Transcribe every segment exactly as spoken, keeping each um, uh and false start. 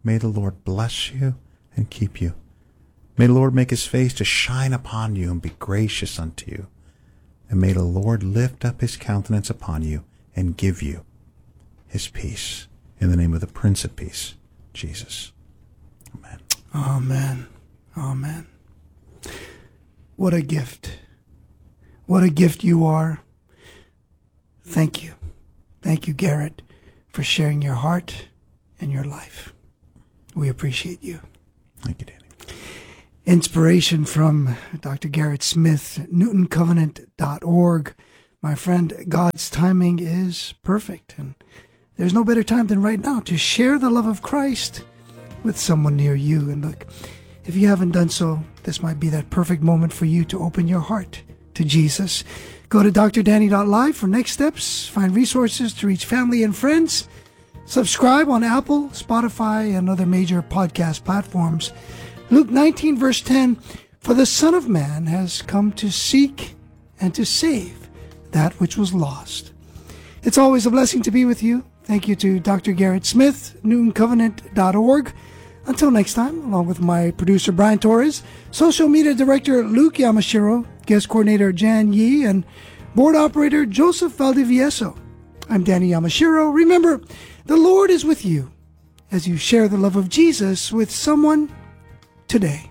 May the Lord bless you and keep you. May the Lord make his face to shine upon you and be gracious unto you. And may the Lord lift up his countenance upon you and give you his peace. In the name of the Prince of Peace, Jesus. Amen. Amen. Amen. What a gift. What a gift you are. Thank you. Thank you, Garrett, for sharing your heart and your life. We appreciate you. Thank you, Danny. Inspiration from Doctor Garrett Smith, newton covenant dot org. My friend, God's timing is perfect, and there's no better time than right now to share the love of Christ with someone near you. And look, if you haven't done so, this might be that perfect moment for you to open your heart to Jesus. Go to d r danny dot live for next steps, find resources to reach family and friends. Subscribe on Apple, Spotify, and other major podcast platforms. Luke nineteen, verse ten, for the Son of Man has come to seek and to save that which was lost. It's always a blessing to be with you. Thank you to Doctor Garrett Smith, newton covenant dot org. Until next time, along with my producer Brian Torres, social media director Luke Yamashiro, guest coordinator Jan Yi, and board operator Joseph Valdivieso. I'm Danny Yamashiro. Remember, the Lord is with you as you share the love of Jesus with someone today.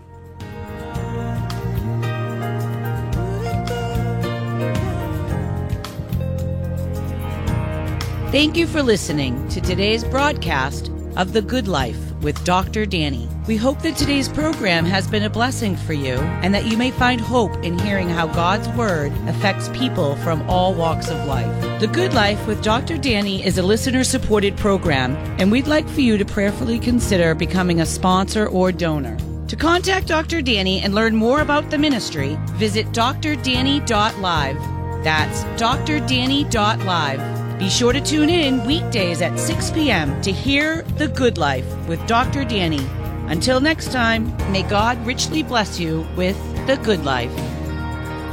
Thank you for listening to today's broadcast of The Good Life with Doctor Danny. We hope that today's program has been a blessing for you and that you may find hope in hearing how God's Word affects people from all walks of life. The Good Life with Doctor Danny is a listener-supported program, and we'd like for you to prayerfully consider becoming a sponsor or donor. To contact Doctor Danny and learn more about the ministry, visit d r danny dot live. That's d r danny dot live. Be sure to tune in weekdays at six p.m. to hear The Good Life with Doctor Danny. Until next time, may God richly bless you with The Good Life.